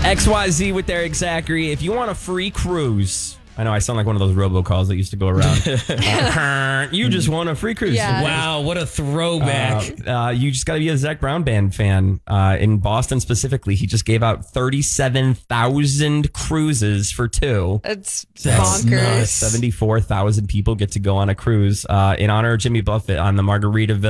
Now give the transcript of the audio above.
XYZ with Eric Zachary. If you want a free cruise, I know I sound like one of those robocalls that used to go around. You just won a free cruise. Yeah. Wow, what a throwback. You just got to be a Zach Brown Band fan. In Boston specifically, he just gave out 37,000 cruises for two. That's That's bonkers. nuts. 74,000 people get to go on a cruise in honor of Jimmy Buffett on the Margaritaville